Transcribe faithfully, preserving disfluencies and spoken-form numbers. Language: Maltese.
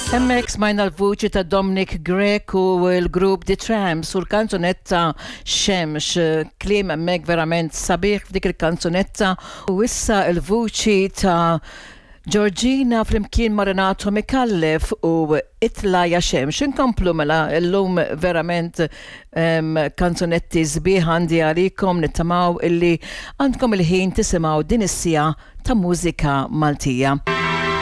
Hemmhekk smajna l-vuċi ta' Dominic Grek u l-grupp The Tramps u l-kanzunetta Xemx, kliem hemmhekk verament sabiħ f'dik il-kanzunetta u issa l-vuċi ta' Georgina flimkien ma' Renato Mikallef u Itla ja Xemx. Inkomplu mela l-lum verament um, kanzunetti sbieħ għandi għalikom nittamaw illi għandkom il-ħin tisimgħu din is-sija ta' mużika Maltija.